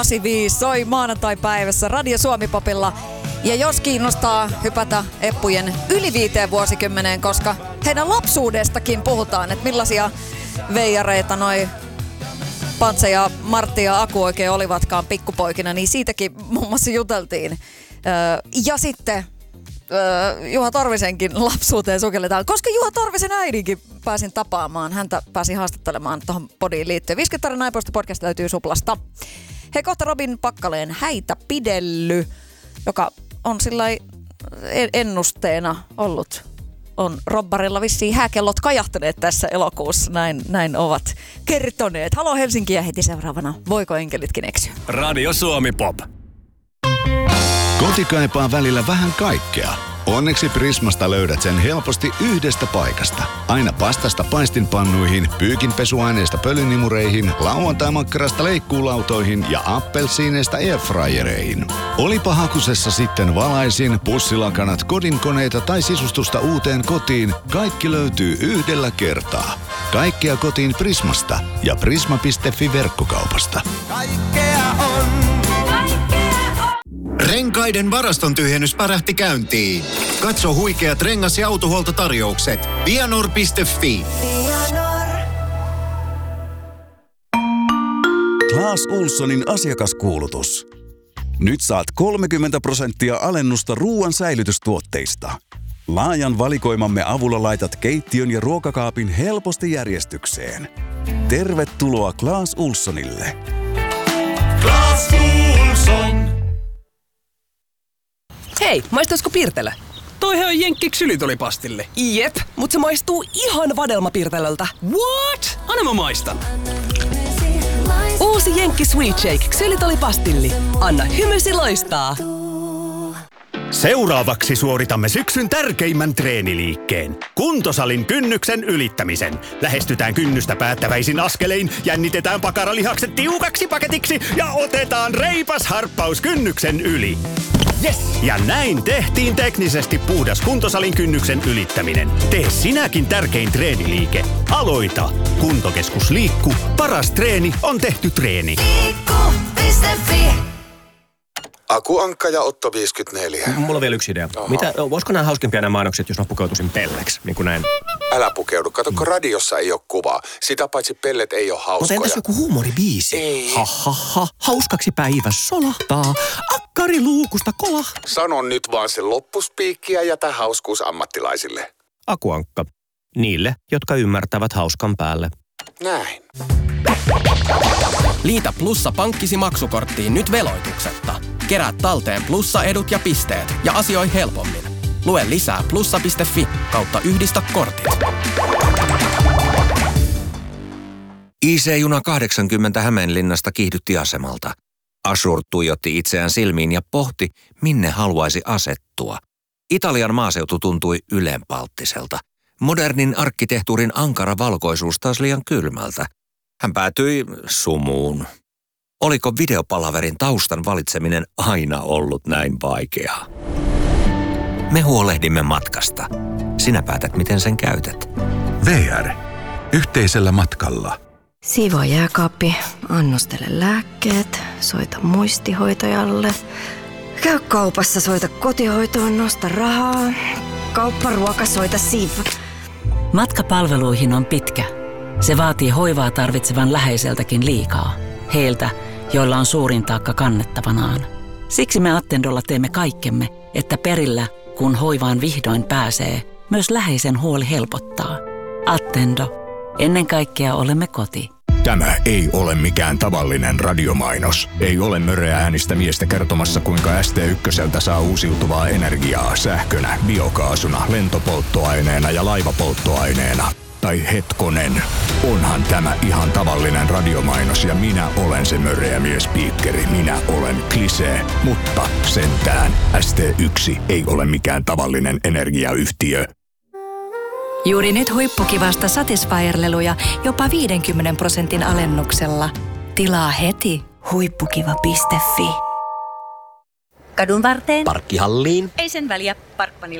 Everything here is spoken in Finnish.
85 soi maanantai-päivässä Radio Suomi-popilla. Ja jos kiinnostaa hypätä Eppujen yli 5 vuosikymmeneen, koska heidän lapsuudestakin puhutaan, että millaisia veijareita noi Pantse ja Martti ja Aku oikein olivatkaan pikkupoikina, niin siitäkin muun muassa juteltiin. Ja sitten Juha Torvisenkin lapsuuteen sukelletaan, koska Juha Torvisen äidinkin pääsin tapaamaan. Häntä pääsin haastattelemaan tuohon podiin liittyen. 50 tarinaa Naipoista podcast löytyy Suplasta. Hei, kohta Robin Pakkaleen Häitä pidelly, joka on sillai ennusteena ollut. On Robbarilla vissiin hääkellot kajahtaneet tässä elokuussa, näin ovat kertoneet. Halo Helsinki ja heti seuraavana, voiko enkelitkin eksyä? Radio Suomi Pop. Koti kaipaa välillä vähän kaikkea. Onneksi Prismasta löydät sen helposti yhdestä paikasta. Aina pastasta paistinpannuihin, pyykinpesuaineista pölynimureihin, lauantaimakkarasta leikkuulautoihin ja appelsiineista airfryereihin. Olipa hakusessa sitten valaisin, pussilakanat, kodinkoneita tai sisustusta uuteen kotiin, kaikki löytyy yhdellä kertaa. Kaikkea kotiin Prismasta ja prisma.fi verkkokaupasta. Kaikkea on. Renkaiden varaston tyhjennys pärähti käyntiin. Katso huikeat rengas- ja autohuoltotarjoukset. Vianor.fi. Clas Ohlsonin asiakaskuulutus. Nyt saat 30% alennusta ruoan säilytystuotteista. Laajan valikoimamme avulla laitat keittiön ja ruokakaapin helposti järjestykseen. Tervetuloa Clas Ohlsonille. Clas Ohlson. Hei, maistuisiko Pirtelö? Toihan on jenkkiksi ylitulipastille. Jep, mutta se maistuu ihan vadelmapirtelöltä. What? Anna mä maistan. Uusi Jenkki Sweet Shake ksylitolipastilli. Anna hymysi loistaa. Seuraavaksi suoritamme syksyn tärkeimmän treeniliikkeen. Kuntosalin kynnyksen ylittämisen. Lähestytään kynnystä päättäväisin askelein, jännitetään pakaralihakset tiukaksi paketiksi ja otetaan reipas harppaus kynnyksen yli. Yes! Ja näin tehtiin teknisesti puhdas kuntosalin kynnyksen ylittäminen. Tee sinäkin tärkein treeniliike. Aloita! Kuntokeskus Liikku. Paras treeni on tehty treeni. Liikku.fi. Aku Ankka ja Otto 54. Mulla on vielä yksi idea. Voisiko nämä hauskimpia nämä mainokset, jos mä pukeutuisin pelleksi? Niin kuin näin. Älä pukeudu. Kato, kun radiossa ei ole kuvaa. Sitä paitsi pellet ei ole hauskoja. Mutta entäs joku huumoribiisi? Ei. Ha. Hauskaksi päivä solahtaa. Akkari luukusta kolahtaa. Sano nyt vaan se loppuspiikki ja jätä hauskuus ammattilaisille. Aku Ankka. Niille, jotka ymmärtävät hauskan päälle. Näin. Liitä Plussa pankkisi maksukorttiin nyt veloituksetta. Kerää talteen Plussa-edut ja pisteet ja asioi helpommin. Lue lisää plussa.fi/yhdistä kortit. IC-juna 80 Hämeenlinnasta kiihdytti asemalta. Ashur tuijotti itseään silmiin ja pohti, minne haluaisi asettua. Italian maaseutu tuntui ylenpalttiselta. Modernin arkkitehtuurin ankara valkoisuus taas liian kylmältä. Hän päätyi sumuun. Oliko videopalaverin taustan valitseminen aina ollut näin vaikeaa? Me huolehdimme matkasta. Sinä päätät, miten sen käytät. VR. Yhteisellä matkalla. Siivoo jääkaappi, annostele lääkkeet, soita muistihoitajalle. Käy kaupassa, soita kotihoitoon, nosta rahaa. Kaupparuoka, soita Siv. Matka palveluihin on pitkä. Se vaatii hoivaa tarvitsevan läheiseltäkin liikaa. Heiltä, joilla on suurin taakka kannettavanaan. Siksi me Attendolla teemme kaikkemme, että perillä, kun hoivaan vihdoin pääsee, myös läheisen huoli helpottaa. Attendo. Ennen kaikkea olemme koti. Tämä ei ole mikään tavallinen radiomainos. Ei ole möreä äänistä miestä kertomassa, kuinka ST1 saa uusiutuvaa energiaa sähkönä, biokaasuna, lentopolttoaineena ja laivapolttoaineena. Tai hetkonen, onhan tämä ihan tavallinen radiomainos ja minä olen se möreä miespiikkeri. Minä olen Klisee, mutta sentään ST1 ei ole mikään tavallinen energiayhtiö. Juuri nyt huippukivasta Satisfyer-leluja jopa 50% alennuksella. Tilaa heti huippukiva.fi. Kadun varteen. Parkkihalliin. Ei sen väliä, Parkmanilla.